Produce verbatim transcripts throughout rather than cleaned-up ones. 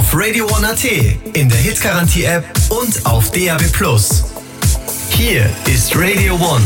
Auf Radio One Punkt A T, in der Hitgarantie-App und auf D A B plus. Hier ist Radio One.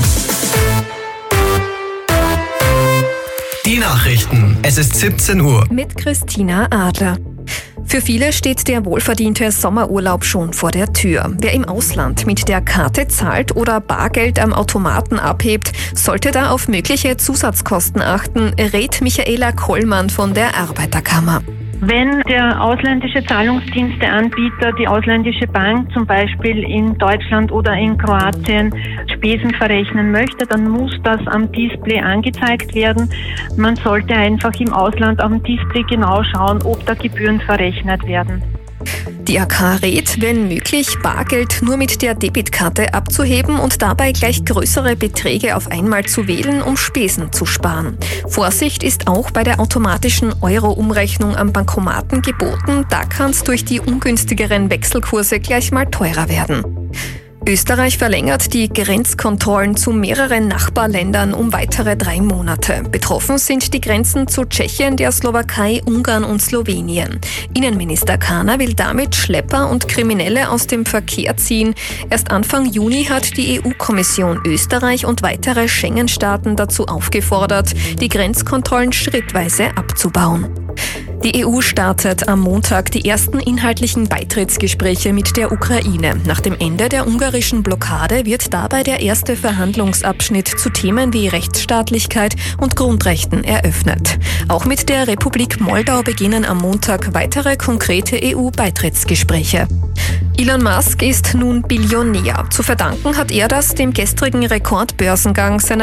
Die Nachrichten. Es ist siebzehn Uhr. Mit Christina Adler. Für viele steht der wohlverdiente Sommerurlaub schon vor der Tür. Wer im Ausland mit der Karte zahlt oder Bargeld am Automaten abhebt, sollte da auf mögliche Zusatzkosten achten, rät Michaela Kollmann von der Arbeiterkammer. Wenn der ausländische Zahlungsdiensteanbieter, die ausländische Bank zum Beispiel in Deutschland oder in Kroatien Spesen verrechnen möchte, dann muss das am Display angezeigt werden. Man sollte einfach im Ausland am Display genau schauen, ob da Gebühren verrechnet werden. Die A K rät, wenn möglich, Bargeld nur mit der Debitkarte abzuheben und dabei gleich größere Beträge auf einmal zu wählen, um Spesen zu sparen. Vorsicht ist auch bei der automatischen Euro-Umrechnung am Bankomaten geboten, da kann es durch die ungünstigeren Wechselkurse gleich mal teurer werden. Österreich verlängert die Grenzkontrollen zu mehreren Nachbarländern um weitere drei Monate. Betroffen sind die Grenzen zu Tschechien, der Slowakei, Ungarn und Slowenien. Innenminister Kahner will damit Schlepper und Kriminelle aus dem Verkehr ziehen. Erst Anfang Juni hat die E U-Kommission Österreich und weitere Schengen-Staaten dazu aufgefordert, die Grenzkontrollen schrittweise abzubauen. Die E U startet am Montag die ersten inhaltlichen Beitrittsgespräche mit der Ukraine. Nach dem Ende der ungarischen Blockade wird dabei der erste Verhandlungsabschnitt zu Themen wie Rechtsstaatlichkeit und Grundrechten eröffnet. Auch mit der Republik Moldau beginnen am Montag weitere konkrete E U-Beitrittsgespräche. Elon Musk ist nun Billionär. Zu verdanken hat er das dem gestrigen Rekordbörsengang seiner